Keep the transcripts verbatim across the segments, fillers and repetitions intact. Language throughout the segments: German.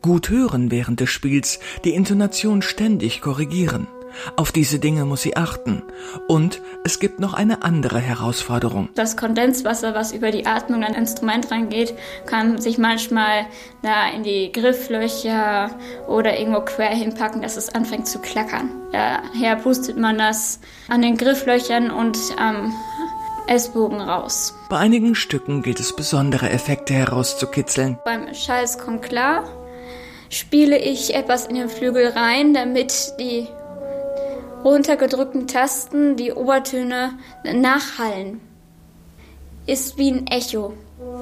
Gut hören während des Spiels, die Intonation ständig korrigieren. Auf diese Dinge muss sie achten. Und es gibt noch eine andere Herausforderung. Das Kondenswasser, was über die Atmung an ein Instrument reingeht, kann sich manchmal da in die Grifflöcher oder irgendwo quer hinpacken, dass es anfängt zu klackern. Daher pustet man das an den Grifflöchern und am Essbogen raus. Bei einigen Stücken gilt es, besondere Effekte herauszukitzeln. Beim Scheiß Conclave spiele ich etwas in den Flügel rein, damit die runtergedrückten Tasten, die Obertöne nachhallen. Ist wie ein Echo.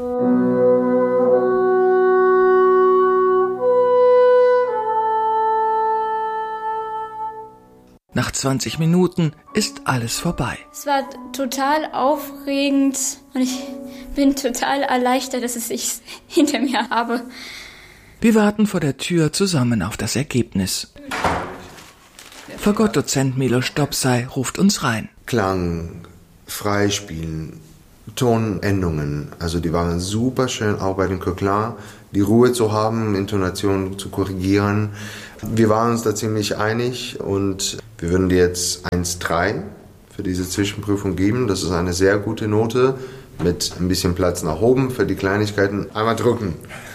Nach zwanzig Minuten ist alles vorbei. Es war total aufregend und ich bin total erleichtert, dass ich es hinter mir habe. Wir warten vor der Tür zusammen auf das Ergebnis. Fagottdozent Milos Dobsai ruft uns rein. Klang, Freispielen, Tonendungen, also die waren super schön, auch bei den Conclave, die Ruhe zu haben, Intonation zu korrigieren. Wir waren uns da ziemlich einig und wir würden dir jetzt eins Komma drei für diese Zwischenprüfung geben. Das ist eine sehr gute Note mit ein bisschen Platz nach oben für die Kleinigkeiten. Einmal drücken.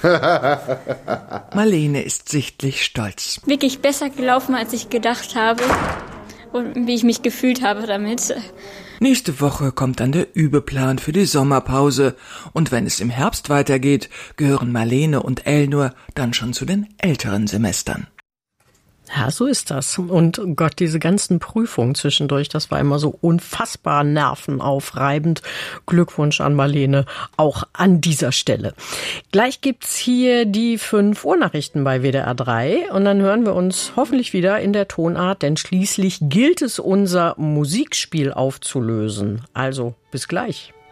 Marlene ist sichtlich stolz. Wirklich besser gelaufen, als ich gedacht habe und wie ich mich gefühlt habe damit. Nächste Woche kommt dann der Übeplan für die Sommerpause. Und wenn es im Herbst weitergeht, gehören Marlene und Elnur dann schon zu den älteren Semestern. Ja, so ist das. Und Gott, diese ganzen Prüfungen zwischendurch, das war immer so unfassbar nervenaufreibend. Glückwunsch an Marlene, auch an dieser Stelle. Gleich gibt's hier die fünf Uhr Nachrichten bei W D R drei und dann hören wir uns hoffentlich wieder in der Tonart, denn schließlich gilt es, unser Musikspiel aufzulösen. Also, bis gleich.